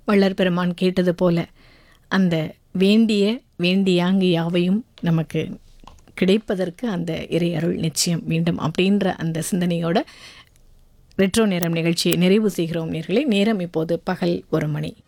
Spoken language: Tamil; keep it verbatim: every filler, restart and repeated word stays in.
வள்ளற் பெருமான் கேட்டது போல அந்த வேண்டிய வேண்டியாங்கு யாவையும் நமக்கு கிடைப்பதற்கு அந்த இறை அருள் நிச்சயம் வேண்டும் அப்படின்ற அந்த சிந்தனையோட ரெட்ரோ நேரம் நிகழ்ச்சியை நிறைவு செய்கிறோம் நேர்களே. நேரம் இப்போது பகல் ஒரு மணி.